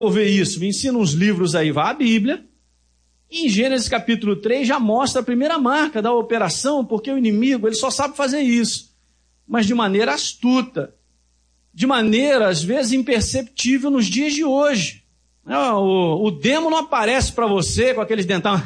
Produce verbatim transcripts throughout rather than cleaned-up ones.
ver isso, me ensina uns livros aí, vá à Bíblia. E em Gênesis capítulo três já mostra a primeira marca da operação, porque o inimigo ele só sabe fazer isso, mas de maneira astuta, de maneira às vezes imperceptível nos dias de hoje. O, o demo não aparece para você com aqueles dentão.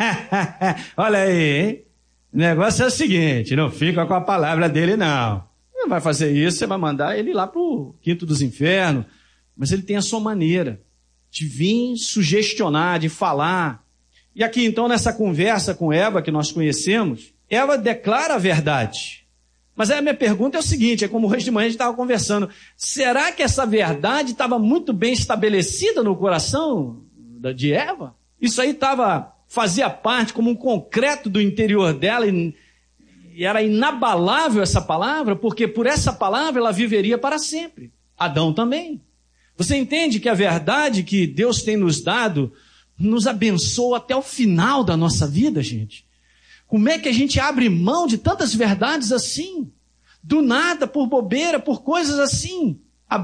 Olha aí, hein? O negócio é o seguinte, não fica com a palavra dele não. Ele vai fazer isso, você vai mandar ele lá para o quinto dos infernos, mas ele tem a sua maneira de vir sugestionar, de falar. E aqui, então, nessa conversa com Eva, que nós conhecemos, Eva declara a verdade. Mas aí a minha pergunta é o seguinte, é como hoje de manhã a gente estava conversando, será que essa verdade estava muito bem estabelecida no coração de Eva? Isso aí estava, fazia parte como um concreto do interior dela e, e era inabalável essa palavra, porque por essa palavra ela viveria para sempre. Adão também. Você entende que a verdade que Deus tem nos dado nos abençoa até o final da nossa vida, gente? Como é que a gente abre mão de tantas verdades assim? Do nada, por bobeira, por coisas assim.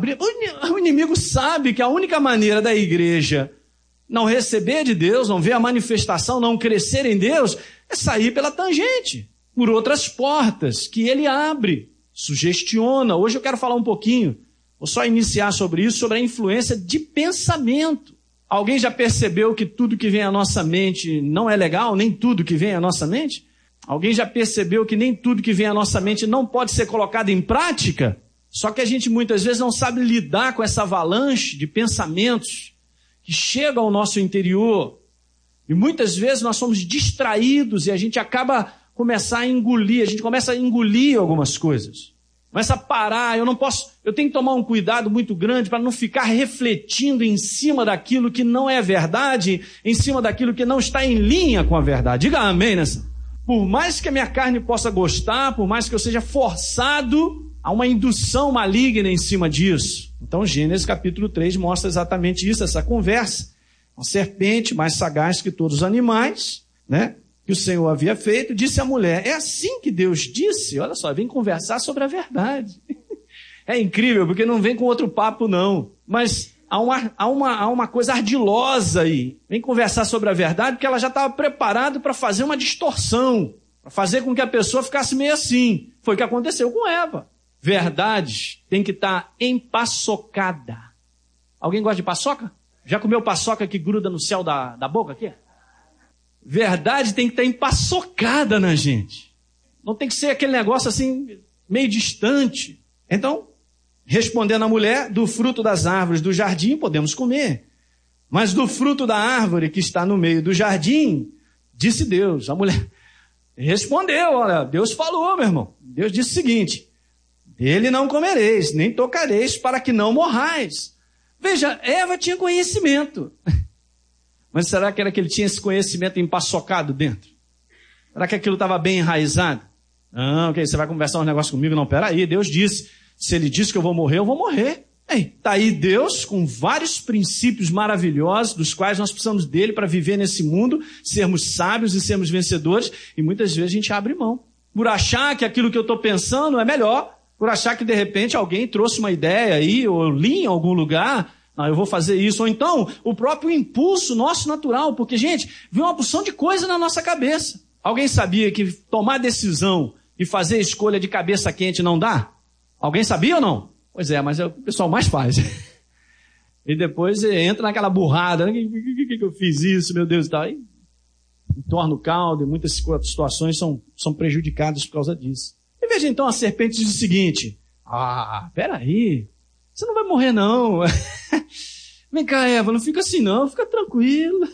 O inimigo sabe que a única maneira da igreja não receber de Deus, não ver a manifestação, não crescer em Deus, é sair pela tangente, por outras portas que ele abre, sugestiona. Hoje eu quero falar um pouquinho, vou só iniciar sobre isso, sobre a influência de pensamento. Alguém já percebeu que tudo que vem à nossa mente não é legal? Nem tudo que vem à nossa mente? Alguém já percebeu que nem tudo que vem à nossa mente não pode ser colocado em prática? Só que a gente muitas vezes não sabe lidar com essa avalanche de pensamentos que chega ao nosso interior. E muitas vezes nós somos distraídos e a gente acaba começar a engolir, a gente começa a engolir algumas coisas. Começa a parar, eu não posso, eu tenho que tomar um cuidado muito grande para não ficar refletindo em cima daquilo que não é verdade, em cima daquilo que não está em linha com a verdade. Diga amém nessa. Por mais que a minha carne possa gostar, por mais que eu seja forçado a uma indução maligna em cima disso. Então Gênesis capítulo três mostra exatamente isso, essa conversa. Uma serpente mais sagaz que todos os animais, né? Que o Senhor havia feito, disse à mulher, é assim que Deus disse? Olha só, vem conversar sobre a verdade. É incrível, porque não vem com outro papo não, mas há uma, há uma, há uma coisa ardilosa aí. Vem conversar sobre a verdade, porque ela já estava preparada para fazer uma distorção, para fazer com que a pessoa ficasse meio assim. Foi o que aconteceu com Eva. Verdade tem que estar empaçocada. Alguém gosta de paçoca? Já comeu paçoca que gruda no céu da, da boca aqui? Verdade tem que estar empaçocada na gente. Não tem que ser aquele negócio assim, meio distante. Então, respondendo a mulher, do fruto das árvores do jardim podemos comer. Mas do fruto da árvore que está no meio do jardim, disse Deus. A mulher respondeu, olha, Deus falou, meu irmão. Deus disse o seguinte, dele não comereis, nem tocareis, para que não morrais. Veja, Eva tinha conhecimento. Mas será que era que ele tinha esse conhecimento empaçocado dentro? Será que aquilo estava bem enraizado? Não, ok, você vai conversar um negócio comigo? Não, peraí, Deus disse, se ele disse que eu vou morrer, eu vou morrer. Está aí Deus com vários princípios maravilhosos, dos quais nós precisamos dele para viver nesse mundo, sermos sábios e sermos vencedores, e muitas vezes a gente abre mão. Por achar que aquilo que eu estou pensando é melhor, por achar que de repente alguém trouxe uma ideia aí, ou eu li em algum lugar, não, eu vou fazer isso. Ou então, o próprio impulso nosso natural, porque, gente, vem uma porção de coisa na nossa cabeça. Alguém sabia que tomar decisão e fazer escolha de cabeça quente não dá? Alguém sabia ou não? Pois é, mas é o que o pessoal mais faz. E depois entra naquela burrada, né? Por que, que eu fiz isso, meu Deus e tal? E entorna o caldo, e muitas situações são, são prejudicadas por causa disso. E veja então, a serpente diz o seguinte, ah, peraí, você não vai morrer não. Vem cá, Eva, não fica assim não, fica tranquila.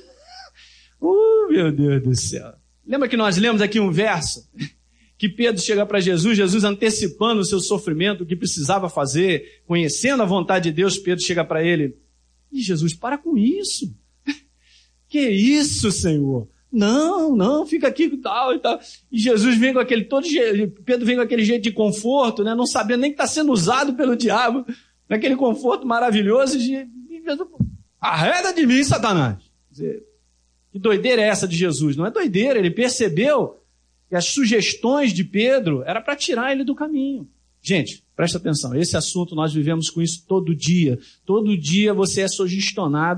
Oh, meu Deus do céu. Lembra que nós lemos aqui um verso? Que Pedro chega para Jesus, Jesus antecipando o seu sofrimento, o que precisava fazer, conhecendo a vontade de Deus, Pedro chega para ele. E Jesus, para com isso. Que isso, Senhor? Não, não, fica aqui e tal e tal. E Jesus vem com aquele todo jeito, Pedro vem com aquele jeito de conforto, né? Não sabendo nem que está sendo usado pelo diabo, naquele conforto maravilhoso de, de Jesus, arreda de mim, Satanás. Quer dizer, que doideira é essa de Jesus? Não é doideira, ele percebeu que as sugestões de Pedro era para tirar ele do caminho. Gente, presta atenção, esse assunto nós vivemos com isso todo dia. Todo dia você é sugestionado